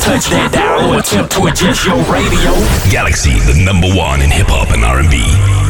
touch that dial or attempt to adjust your radio. Galaxy, the #1 in hip hop and R&B.